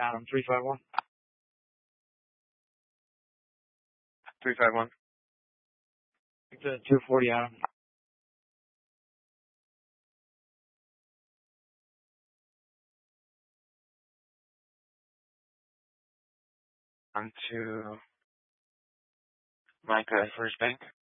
Adam 351. 351. To 240 Adam. On to Micah First Bank.